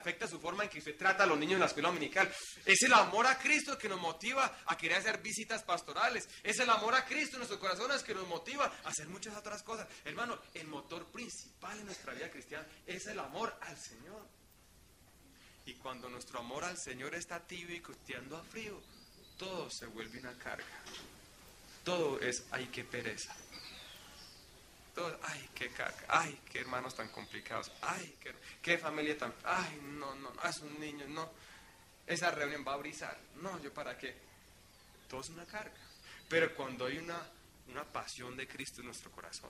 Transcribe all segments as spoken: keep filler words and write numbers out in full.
afecta su forma en que usted trata a los niños en la escuela dominical. Es el amor a Cristo que nos motiva a querer hacer visitas pastorales. Es el amor a Cristo en nuestros corazones que nos motiva a hacer muchas otras cosas. Hermano, el motor principal en nuestra vida cristiana es el amor al Señor. Y cuando nuestro amor al Señor está tibio y costeando a frío, todo se vuelve una carga. Todo es, ay, qué pereza. Todo, ay, qué carga. Ay, qué hermanos tan complicados. Ay, qué, qué familia tan... Ay, no, no, no, es un niño, no. Esa reunión va a brisar. No, ¿yo para qué? Todo es una carga. Pero cuando hay una, una pasión de Cristo en nuestro corazón.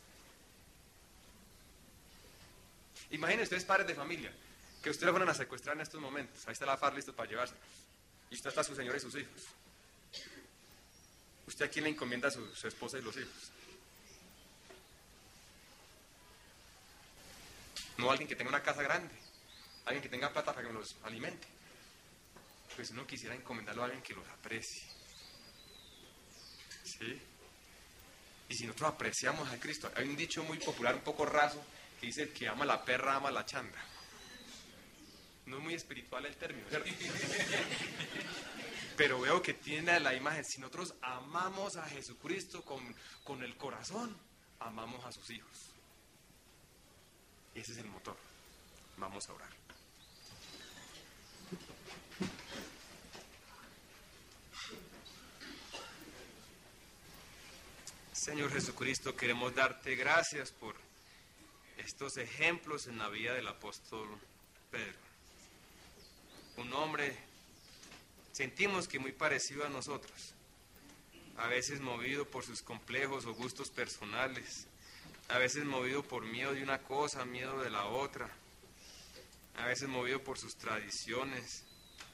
Imaginen ustedes, padres de familia, que ustedes lo van a secuestrar en estos momentos. Ahí está la F A R listo para llevarse. Y usted está su señor y sus hijos. ¿Usted a quién le encomienda a su, su esposa y los hijos? No alguien que tenga una casa grande, alguien que tenga plata para que los alimente. Pues uno quisiera encomendarlo a alguien que los aprecie. ¿Sí? Y si nosotros apreciamos a Cristo, hay un dicho muy popular, un poco raso, que dice: el que ama la perra, ama la chanda. No es muy espiritual el término, ¿cierto? Pero veo que tiene la imagen. Si nosotros amamos a Jesucristo con, con el corazón, amamos a sus hijos. Y ese es el motor. Vamos a orar. Señor Jesucristo, queremos darte gracias por estos ejemplos en la vida del apóstol Pedro. Un hombre, sentimos que muy parecido a nosotros, a veces movido por sus complejos o gustos personales, a veces movido por miedo de una cosa, miedo de la otra, a veces movido por sus tradiciones.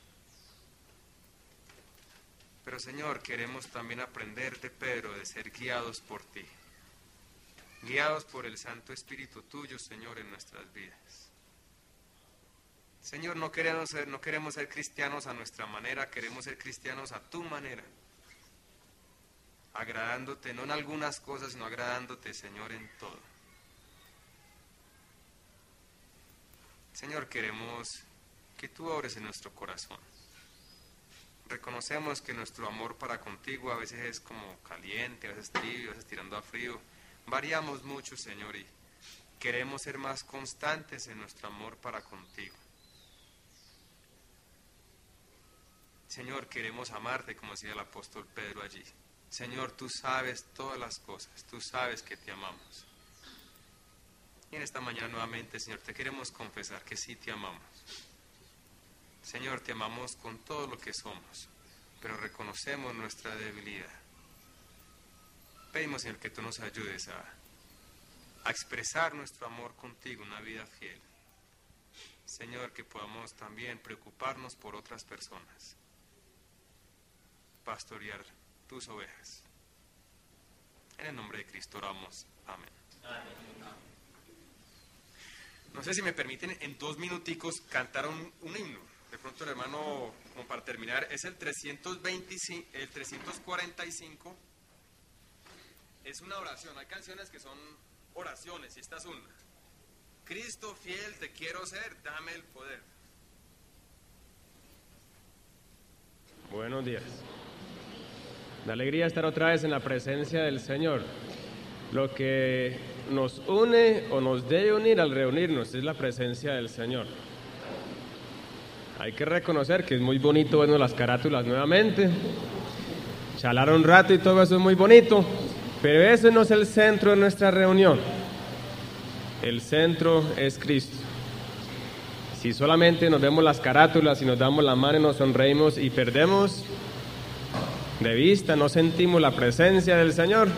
Pero Señor, queremos también aprender de Pedro, de ser guiados por ti, guiados por el Santo Espíritu tuyo, Señor, en nuestras vidas. Señor, no queremos ser, no queremos ser cristianos a nuestra manera, queremos ser cristianos a tu manera, agradándote no en algunas cosas, sino agradándote, Señor, en todo. Señor, queremos que tú obres en nuestro corazón. Reconocemos que nuestro amor para contigo a veces es como caliente, a veces tibio, a veces tirando a frío. Variamos mucho, Señor, y queremos ser más constantes en nuestro amor para contigo. Señor, queremos amarte, como decía el apóstol Pedro allí. Señor, tú sabes todas las cosas, tú sabes que te amamos. Y en esta mañana nuevamente, Señor, te queremos confesar que sí te amamos. Señor, te amamos con todo lo que somos, pero reconocemos nuestra debilidad. Pedimos, Señor, que tú nos ayudes a, a expresar nuestro amor contigo, una vida fiel. Señor, que podamos también preocuparnos por otras personas, pastorear tus ovejas. En el nombre de Cristo oramos. Amén. Amén. No sé si me permiten en dos minuticos cantar un, un himno. De pronto el hermano, como para terminar, es el trescientos veinticinco, el trescientos cuarenta y cinco. Es una oración. Hay canciones que son oraciones y esta es una. Cristo fiel te quiero ser, dame el poder. Buenos días. La alegría estar otra vez en la presencia del Señor. Lo que nos une o nos debe unir al reunirnos es la presencia del Señor. Hay que reconocer que es muy bonito vernos las carátulas nuevamente, charlar un rato y todo eso es muy bonito, pero ese no es el centro de nuestra reunión. El centro es Cristo. Si solamente nos vemos las carátulas y nos damos la mano y nos sonreímos y perdemos de vista, no sentimos la presencia del Señor,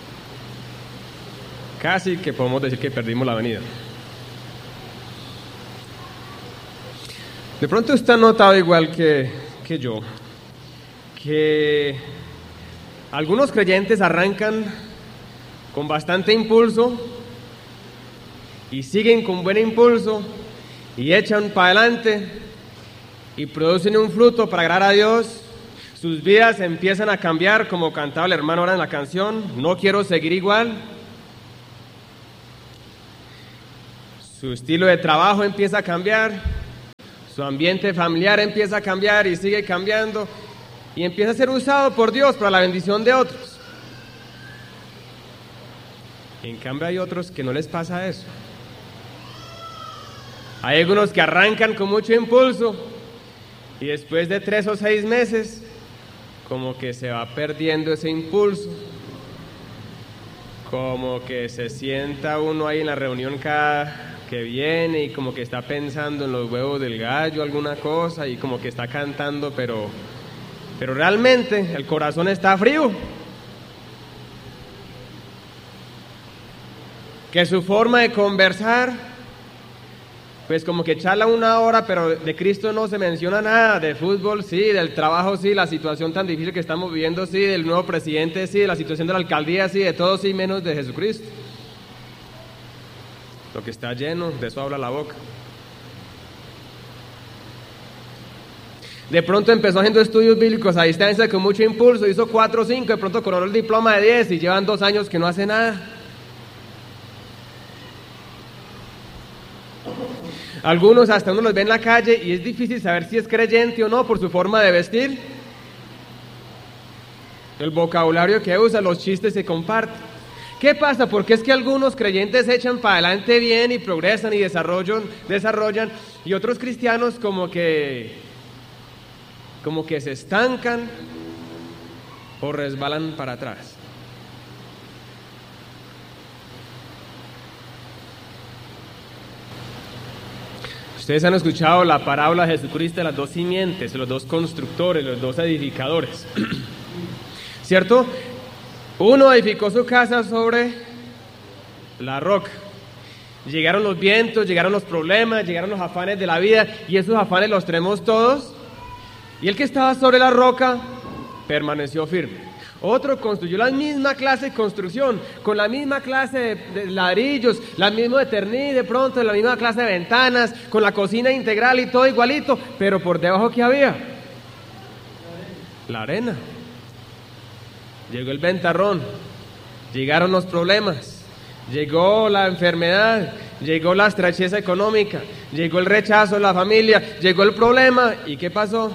casi que podemos decir que perdimos la venida. De pronto usted ha notado, igual que, que yo, que algunos creyentes arrancan con bastante impulso y siguen con buen impulso y echan para adelante y producen un fruto para agradar a Dios. Sus vidas empiezan a cambiar, como cantaba el hermano ahora en la canción, no quiero seguir igual. Su estilo de trabajo empieza a cambiar. Su ambiente familiar empieza a cambiar y sigue cambiando y empieza a ser usado por Dios para la bendición de otros. En cambio hay otros que no les pasa eso. Hay algunos que arrancan con mucho impulso y después de tres o seis meses como que se va perdiendo ese impulso, como que se sienta uno ahí en la reunión cada que viene y como que está pensando en los huevos del gallo, alguna cosa, y como que está cantando, pero, pero realmente el corazón está frío. Que su forma de conversar, pues como que charla una hora, pero de Cristo no se menciona nada, de fútbol sí, del trabajo sí, la situación tan difícil que estamos viviendo sí, del nuevo presidente sí, de la situación de la alcaldía sí, de todo sí, menos de Jesucristo. Lo que está lleno, de eso habla la boca. De pronto empezó haciendo estudios bíblicos a distancia con mucho impulso, hizo cuatro o cinco, de pronto coronó el diploma de diez y llevan dos años que no hace nada. Algunos hasta uno los ve en la calle y es difícil saber si es creyente o no por su forma de vestir, el vocabulario que usa, los chistes que comparte. ¿Qué pasa? Porque es que algunos creyentes echan para adelante bien y progresan y desarrollan, desarrollan y otros cristianos como que, como que se estancan o resbalan para atrás. Ustedes han escuchado la parábola de Jesucristo de las dos simientes, los dos constructores, los dos edificadores, ¿cierto? Uno edificó su casa sobre la roca. Llegaron los vientos, llegaron los problemas, llegaron los afanes de la vida, y esos afanes los tenemos todos. Y el que estaba sobre la roca permaneció firme. Otro construyó la misma clase de construcción, con la misma clase de, de ladrillos, la misma de ternil, de pronto, la misma clase de ventanas, con la cocina integral y todo igualito, pero por debajo, ¿qué había? La arena. Llegó el ventarrón, llegaron los problemas, llegó la enfermedad, llegó la estrecheza económica, llegó el rechazo de la familia, llegó el problema, ¿y qué pasó?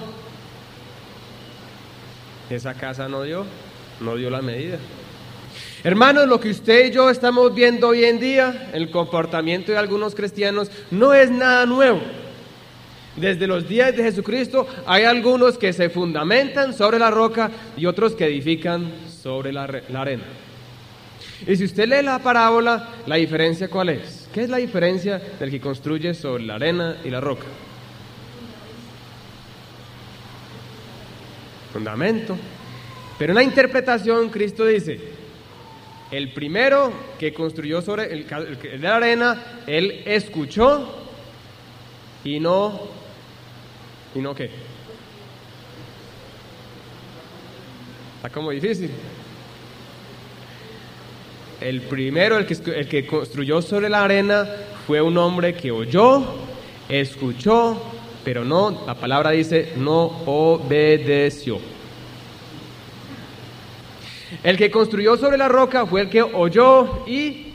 Esa casa no dio, no dio la medida. Hermanos, lo que usted y yo estamos viendo hoy en día, el comportamiento de algunos cristianos, no es nada nuevo. Desde los días de Jesucristo hay algunos que se fundamentan sobre la roca y otros que edifican sobre la, la arena. Y si usted lee la parábola, ¿la diferencia cuál es? ¿Qué es la diferencia del que construye sobre la arena y la roca? Fundamento. Pero en la interpretación Cristo dice, el primero que construyó sobre el, el, el de la arena, él escuchó y no... ¿Y no qué? Está como difícil. El primero, el que, el que construyó sobre la arena, fue un hombre que oyó, escuchó, pero no, la palabra dice, no obedeció. El que construyó sobre la roca fue el que oyó y...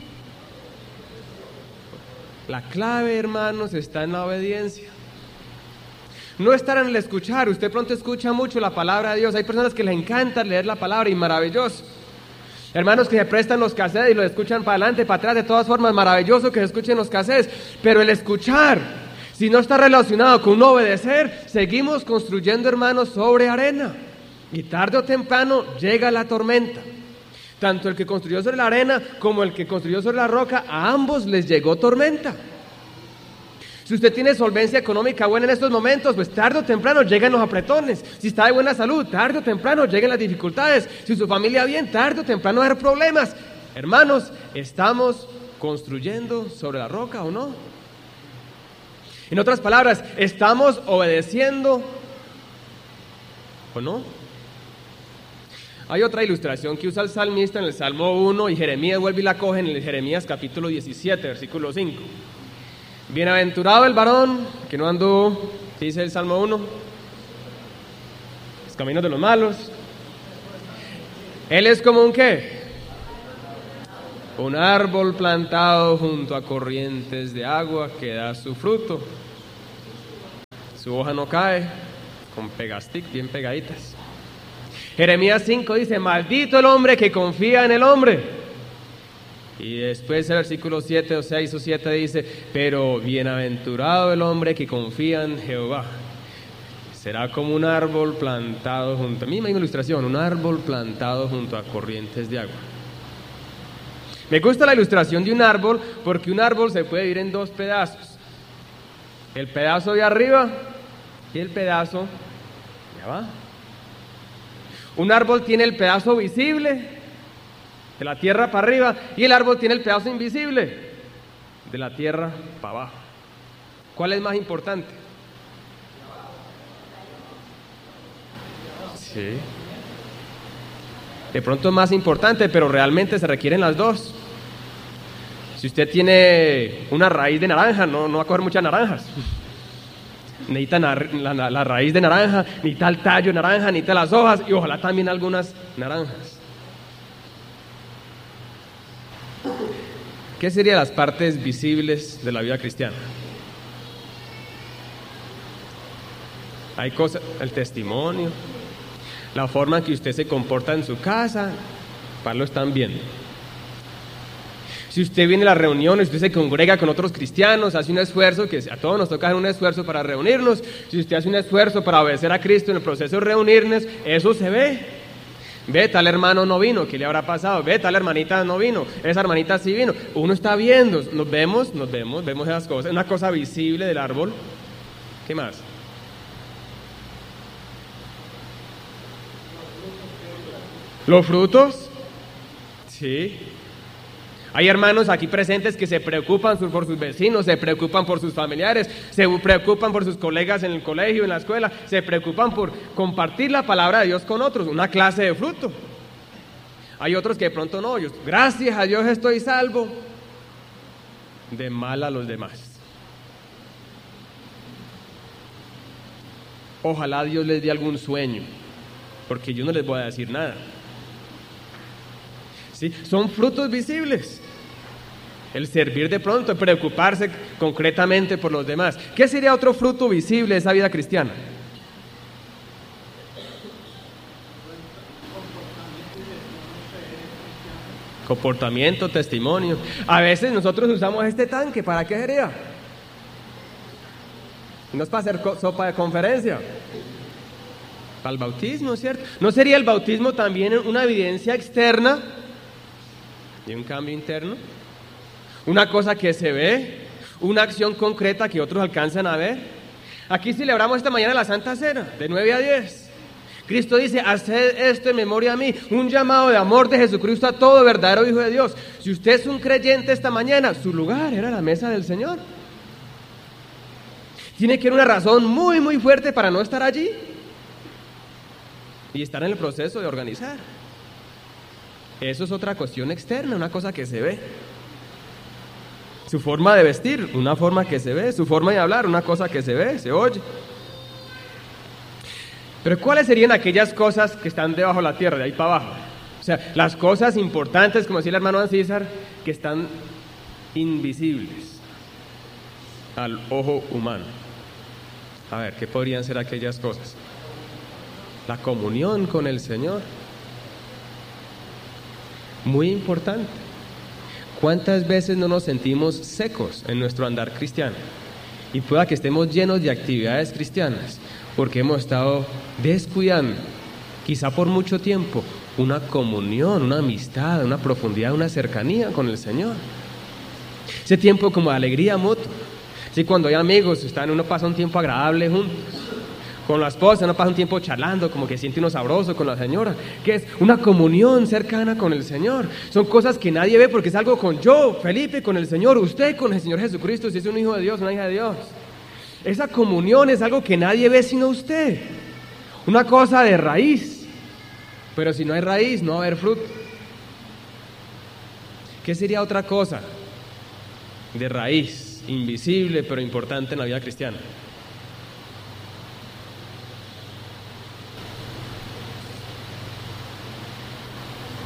La clave, hermanos, está en la obediencia. No estar en el escuchar. Usted pronto escucha mucho la palabra de Dios. Hay personas que les encanta leer la palabra y maravilloso. Hermanos que se prestan los cassettes y lo escuchan para adelante, para atrás, de todas formas, maravilloso que se escuchen los cassettes. Pero el escuchar, si no está relacionado con un obedecer, seguimos construyendo, hermanos, sobre arena. Y tarde o temprano llega la tormenta. Tanto el que construyó sobre la arena como el que construyó sobre la roca, a ambos les llegó tormenta. Si usted tiene solvencia económica buena en estos momentos, pues tarde o temprano llegan los apretones. Si está de buena salud, tarde o temprano llegan las dificultades. Si su familia bien, tarde o temprano va a haber problemas. Hermanos, ¿estamos construyendo sobre la roca o no? En otras palabras, ¿estamos obedeciendo o no? Hay otra ilustración que usa el salmista en el Salmo uno y Jeremías vuelve y la coge en el Jeremías capítulo diecisiete, versículo cinco. Bienaventurado el varón que no anduvo, dice el Salmo uno, los caminos de los malos. Él es como un ¿qué? Un árbol plantado junto a corrientes de agua que da su fruto. su hoja no cae, con pegastick bien pegaditas. Jeremías cinco dice, maldito el hombre que confía en el hombre. Y después el versículo siete o seis o siete dice, pero bienaventurado el hombre que confía en Jehová. Será como un árbol plantado junto, misma ilustración, un árbol plantado junto a corrientes de agua. Me gusta la ilustración de un árbol porque un árbol se puede dividir en dos pedazos. El pedazo de arriba y el pedazo de abajo. Un árbol tiene el pedazo visible de la tierra para arriba y el árbol tiene el pedazo invisible de la tierra para abajo. ¿Cuál es más importante? Sí. De pronto es más importante, pero realmente se requieren las dos. Si usted tiene una raíz de naranja, no, no va a coger muchas naranjas. Necesita la, la, la raíz de naranja, necesita el tallo de naranja, necesita las hojas y ojalá también algunas naranjas. ¿Qué serían las partes visibles de la vida cristiana? Hay cosas, el testimonio, la forma en que usted se comporta en su casa, para lo están viendo. Si usted viene a las reuniones, usted se congrega con otros cristianos, hace un esfuerzo, que a todos nos toca hacer un esfuerzo para reunirnos. Si usted hace un esfuerzo para obedecer a Cristo en el proceso de reunirnos, eso se ve. Ve, tal hermano no vino, ¿qué le habrá pasado? Ve, tal hermanita no vino, esa hermanita sí vino. Uno está viendo, nos vemos, nos vemos, vemos esas cosas. Una cosa visible del árbol. ¿Qué más? ¿Los frutos? Sí. Hay hermanos aquí presentes que se preocupan por sus vecinos, se preocupan por sus familiares, se preocupan por sus colegas en el colegio, en la escuela, se preocupan por compartir la palabra de Dios con otros, una clase de fruto. Hay otros que de pronto no, yo, gracias a Dios estoy salvo, de mal a los demás. Ojalá Dios les dé algún sueño, porque yo no les voy a decir nada. ¿Sí? Son frutos visibles. El servir de pronto, el preocuparse concretamente por los demás. ¿Qué sería otro fruto visible de esa vida cristiana? Comportamiento, testimonio. A veces nosotros usamos este tanque, ¿para qué sería? No es para hacer sopa de conferencia. Para el bautismo, ¿cierto? ¿No sería el bautismo también una evidencia externa y un cambio interno? Una cosa que se ve, una acción concreta que otros alcanzan a ver. Aquí celebramos esta mañana la Santa Cena, de nueve a diez. Cristo dice, haced esto en memoria a mí, un llamado de amor de Jesucristo a todo verdadero Hijo de Dios. Si usted es un creyente esta mañana, su lugar era la mesa del Señor. Tiene que haber una razón muy, muy fuerte para no estar allí y estar en el proceso de organizar. Eso es otra cuestión externa, una cosa que se ve. Su forma de vestir, una forma que se ve. Su forma de hablar, una cosa que se ve, se oye. Pero ¿cuáles serían aquellas cosas que están debajo de la tierra, de ahí para abajo? O sea, las cosas importantes, como decía el hermano Ancísar, que están invisibles al ojo humano. A ver, ¿qué podrían ser aquellas cosas? La comunión con el Señor. Muy importante. ¿Cuántas veces no nos sentimos secos en nuestro andar cristiano? Y pueda que estemos llenos de actividades cristianas, porque hemos estado descuidando, quizá por mucho tiempo, una comunión, una amistad, una profundidad, una cercanía con el Señor. Ese tiempo como de alegría mutua. Sí, cuando hay amigos, están, uno pasa un tiempo agradable juntos. Con la esposa uno pasa un tiempo charlando, como que siente uno sabroso con la señora, que es una comunión cercana con el Señor. Son cosas que nadie ve porque es algo con yo, Felipe, con el Señor, usted con el Señor Jesucristo, si es un hijo de Dios, una hija de Dios. Esa comunión es algo que nadie ve sino usted. Una cosa de raíz. Pero si no hay raíz, no va a haber fruto. ¿Qué sería otra cosa de raíz, invisible pero importante en la vida cristiana?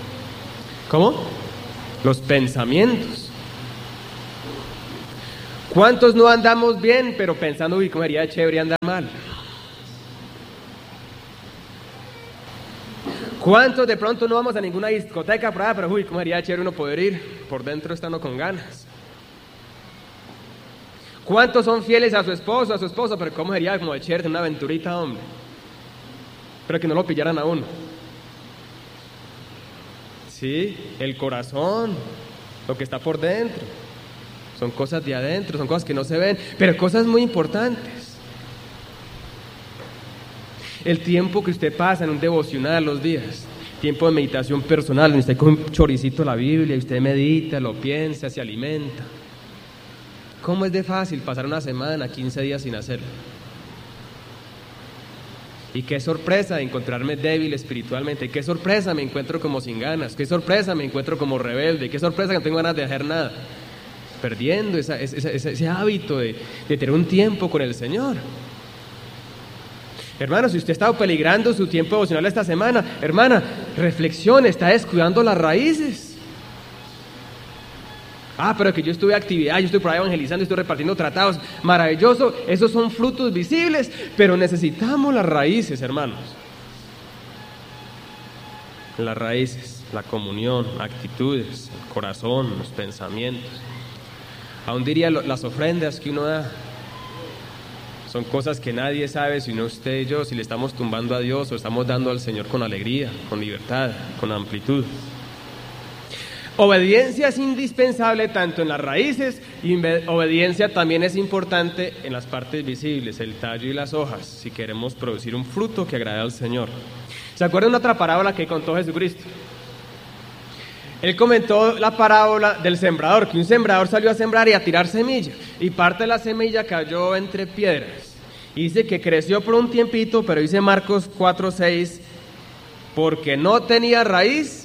¿Cómo? Los pensamientos. ¿Cuántos no andamos bien, pero pensando, uy, cómo sería chévere andar mal? ¿Cuántos de pronto no vamos a ninguna discoteca por allá, pero uy, cómo sería chévere uno poder ir por dentro estando con ganas? ¿Cuántos son fieles a su esposo, a su esposa, pero cómo sería como de chévere una aventurita, hombre? Pero que no lo pillaran a uno. Sí, el corazón, lo que está por dentro. Son cosas de adentro, son cosas que no se ven, pero cosas muy importantes. El tiempo que usted pasa en un devocional los días, tiempo de meditación personal, donde usted con un choricito la Biblia y usted medita, lo piensa, se alimenta. ¿Cómo es de fácil pasar una semana, quince días sin hacerlo? Y qué sorpresa encontrarme débil espiritualmente, qué sorpresa me encuentro como sin ganas, qué sorpresa me encuentro como rebelde, qué sorpresa que no tengo ganas de hacer nada, perdiendo esa, esa, ese, ese hábito de, de tener un tiempo con el Señor. Hermano, si usted ha estado peligrando su tiempo devocional esta semana, hermana, reflexione, está descuidando las raíces. Ah, pero que yo estuve en actividad, yo estoy por ahí evangelizando, estoy repartiendo tratados, maravilloso, esos son frutos visibles, pero necesitamos las raíces, hermanos. Las raíces, la comunión, actitudes, el corazón, los pensamientos. Aún diría lo, las ofrendas que uno da, son cosas que nadie sabe, sino usted y yo, si le estamos tumbando a Dios o estamos dando al Señor con alegría, con libertad, con amplitud. Obediencia es indispensable tanto en las raíces y obediencia también es importante en las partes visibles, el tallo y las hojas, si queremos producir un fruto que agrade al Señor. ¿Se acuerdan de otra parábola que contó Jesucristo? Él comentó la parábola del sembrador, que un sembrador salió a sembrar y a tirar semilla, y parte de la semilla cayó entre piedras. Y dice que creció por un tiempito, pero dice Marcos cuatro seis, porque no tenía raíz,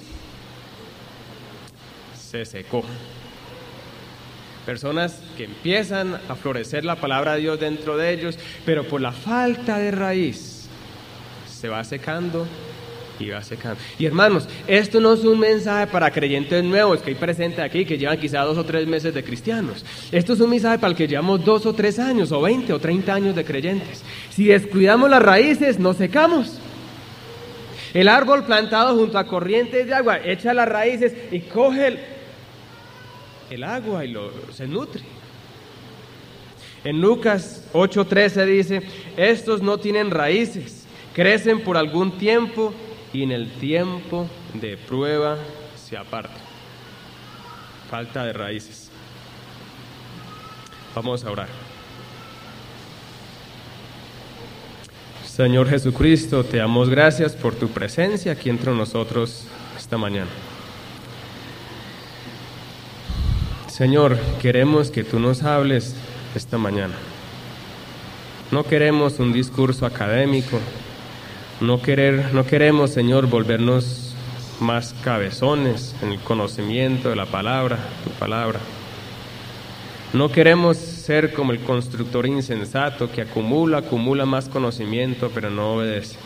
se secó. Personas que empiezan a florecer la palabra de Dios dentro de ellos, pero por la falta de raíz se va secando y va secando. Y hermanos, esto no es un mensaje para creyentes nuevos que hay presentes aquí, que llevan quizá dos o tres meses de cristianos. Esto es un mensaje para el que llevamos dos o tres años, o veinte o treinta años de creyentes. Si descuidamos las raíces, nos secamos. El árbol plantado junto a corrientes de agua echa las raíces y coge el, el agua y lo, se nutre. En Lucas ocho trece dice, estos no tienen raíces, crecen por algún tiempo y en el tiempo de prueba se apartan. Falta de raíces. Vamos a orar. Señor Jesucristo, te damos gracias por tu presencia aquí entre nosotros esta mañana. Señor, queremos que tú nos hables esta mañana. No queremos un discurso académico, no, querer, no queremos, Señor, volvernos más cabezones en el conocimiento de la palabra, tu palabra. No queremos ser como el constructor insensato que acumula, acumula más conocimiento, pero no obedece.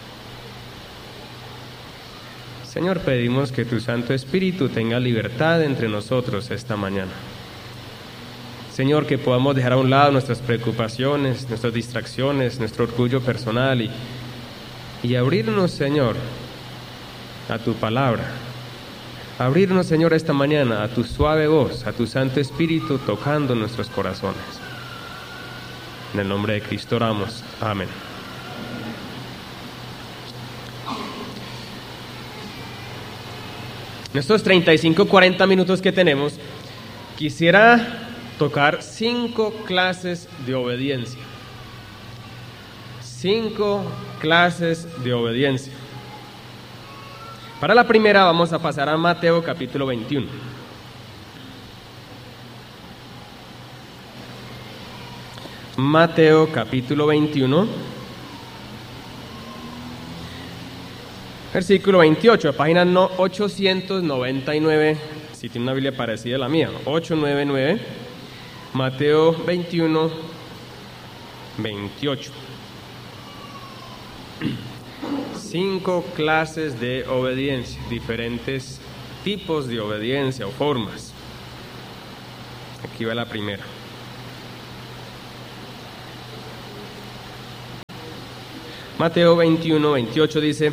Señor, pedimos que tu Santo Espíritu tenga libertad entre nosotros esta mañana. Señor, que podamos dejar a un lado nuestras preocupaciones, nuestras distracciones, nuestro orgullo personal y, y abrirnos, Señor, a tu palabra. Abrirnos, Señor, esta mañana a tu suave voz, a tu Santo Espíritu tocando nuestros corazones. En el nombre de Cristo oramos. Amén. En estos treinta y cinco, cuarenta minutos que tenemos, quisiera tocar cinco clases de obediencia. Cinco clases de obediencia. Para la primera vamos a pasar a Mateo capítulo veintiuno. Mateo capítulo veintiuno, versículo veintiocho, página no, ochocientos noventa y nueve, si tiene una Biblia parecida a la mía, ochocientos noventa y nueve, Mateo veintiuno, veintiocho. Cinco clases de obediencia, diferentes tipos de obediencia o formas. Aquí va la primera. Mateo veintiuno, veintiocho dice,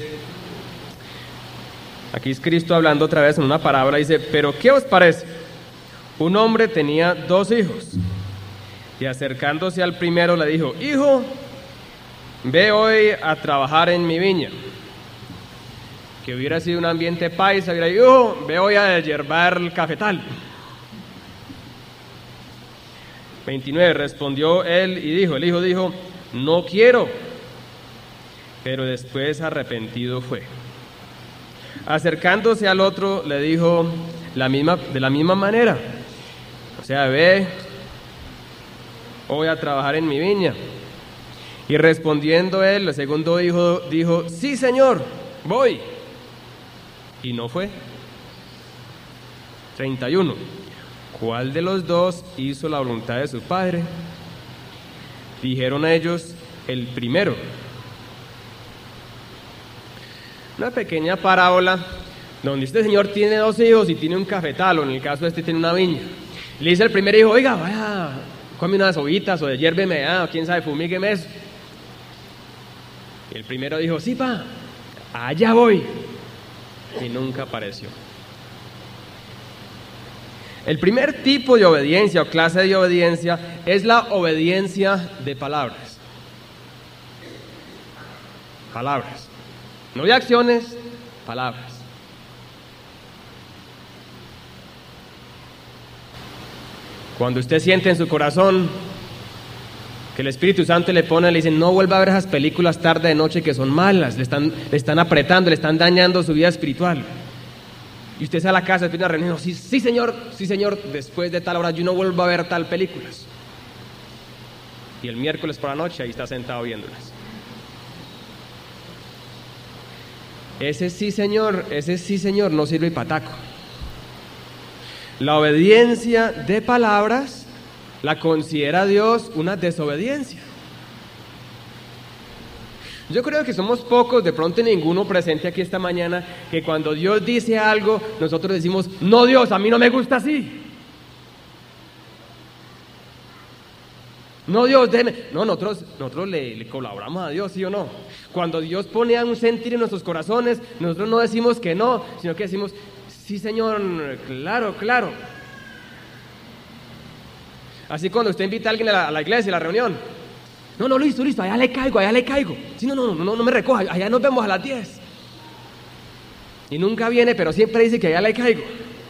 aquí es Cristo hablando otra vez en una parábola, dice, pero ¿qué os parece? Un hombre tenía dos hijos, y acercándose al primero le dijo, hijo, ve hoy a trabajar en mi viña. Que hubiera sido un ambiente paisa, hubiera dicho, hijo, ve hoy a deshiervar el cafetal. veintinueve, respondió él y dijo, el hijo dijo, no quiero, pero después arrepentido fue. Acercándose al otro le dijo la misma, de la misma manera, o sea, ve hoy a trabajar en mi viña. Y respondiendo él, el segundo hijo dijo, sí, señor, voy. Y no fue. treinta y uno. ¿Cuál de los dos hizo la voluntad de su padre? Dijeron a ellos, el primero. Una pequeña parábola donde este señor tiene dos hijos y tiene un cafetal, o en el caso de este tiene una viña. Le dice al primer hijo, oiga, vaya, come unas hojitas o deshierveme, ah, o quién sabe, fumígueme eso. Y el primero dijo, sí, pa, allá voy. Y nunca apareció. El primer tipo de obediencia o clase de obediencia es la obediencia de palabras. Palabras. No de acciones, palabras. Cuando usted siente en su corazón que el Espíritu Santo le pone, le dice, no vuelva a ver esas películas tarde de noche que son malas, le están, le están apretando, le están dañando su vida espiritual. Y usted sale a la casa, después de una reunión, sí, sí señor, sí señor, después de tal hora yo no vuelvo a ver tal películas. Y el miércoles por la noche ahí está sentado viéndolas. Ese sí señor, ese sí señor no sirve pataco. La obediencia de palabras la considera Dios una desobediencia. Yo creo que somos pocos, de pronto ninguno presente aquí esta mañana, que cuando Dios dice algo, nosotros decimos, no Dios, a mí no me gusta así. No Dios, déjeme. No, nosotros, nosotros le, le colaboramos a Dios, ¿sí o no? Cuando Dios pone un sentir en nuestros corazones, nosotros no decimos que no, sino que decimos, sí Señor, claro, claro. Así cuando usted invita a alguien a la, a la iglesia, a la reunión, no, no, listo, listo, allá le caigo, allá le caigo. Sí, no, no, no, no me recoja, allá nos vemos a las diez. Y nunca viene, pero siempre dice que allá le caigo.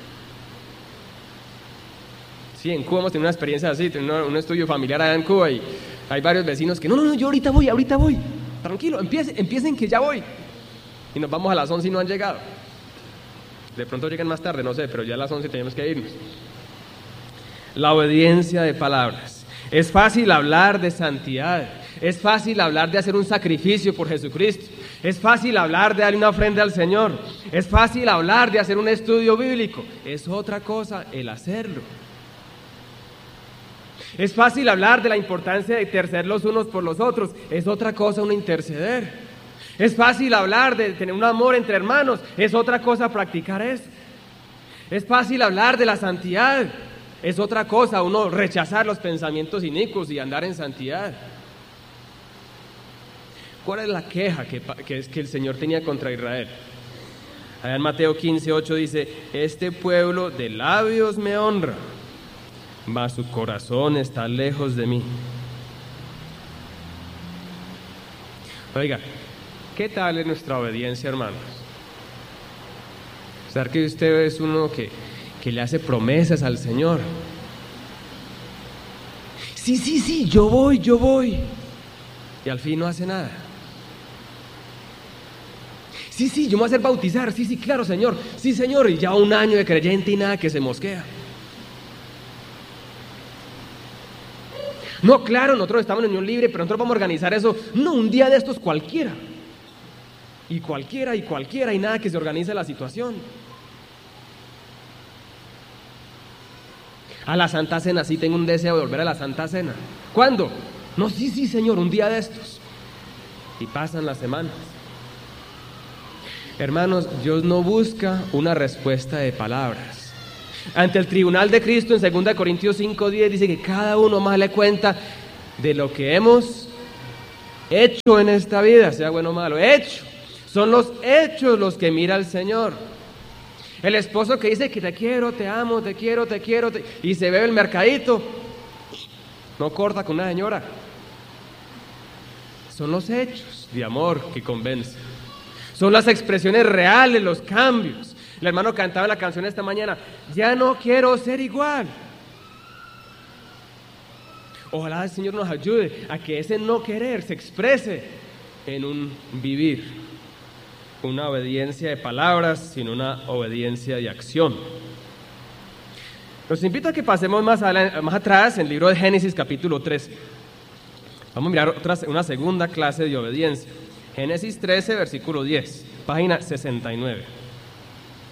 Sí, en Cuba hemos tenido una experiencia así, tenemos un estudio familiar allá en Cuba y hay varios vecinos que, no, no, no, yo ahorita voy, ahorita voy. Tranquilo, empiecen, empiecen que ya voy. Y nos vamos a las once y no han llegado. De pronto llegan más tarde, no sé, pero ya a las once tenemos que irnos. La obediencia de palabras. Es fácil hablar de santidad, es fácil hablar de hacer un sacrificio por Jesucristo, es fácil hablar de darle una ofrenda al Señor, es fácil hablar de hacer un estudio bíblico, es otra cosa el hacerlo. Es fácil hablar de la importancia de interceder los unos por los otros, es otra cosa un interceder. Es fácil hablar de tener un amor entre hermanos, es otra cosa practicar eso. Es fácil hablar de la santidad, es otra cosa uno rechazar los pensamientos inicuos y andar en santidad. ¿Cuál es la queja que, que, es que el Señor tenía contra Israel? Allá en Mateo quince, ocho dice, este pueblo de labios me honra, mas su corazón está lejos de mí. Oiga, ¿qué tal es nuestra obediencia, hermanos? ¿Sabe que usted es uno que, que le hace promesas al Señor? Sí, sí, sí, yo voy, yo voy. Y al fin no hace nada. Sí, sí, yo me voy a hacer bautizar. Sí, sí, claro, Señor. Sí, Señor. Y ya un año de creyente y nada que se mosquea. No, claro, nosotros estamos en unión libre, pero nosotros vamos a organizar eso. No, un día de estos cualquiera. Y cualquiera, y cualquiera, y nada que se organice la situación. A la Santa Cena, sí tengo un deseo de volver a la Santa Cena. ¿Cuándo? No, sí, sí, Señor, un día de estos. Y pasan las semanas. Hermanos, Dios no busca una respuesta de palabras. Ante el tribunal de Cristo en segunda Corintios cinco diez dice que cada uno más le cuenta de lo que hemos hecho en esta vida, sea bueno o malo, hecho. Son los hechos los que mira el Señor. El esposo que dice que te quiero, te amo, te quiero, te quiero, te... y se ve el mercadito, no corta con una señora. Son los hechos de amor que convencen. Son las expresiones reales, los cambios. El hermano cantaba en la canción esta mañana, ya no quiero ser igual. Ojalá el Señor nos ayude a que ese no querer se exprese en un vivir. Una obediencia de palabras, sino una obediencia de acción. Los invito a que pasemos más, adelante, más atrás en el libro de Génesis capítulo trece. Vamos a mirar otra, una segunda clase de obediencia. Génesis trece, versículo diez, página sesenta y nueve.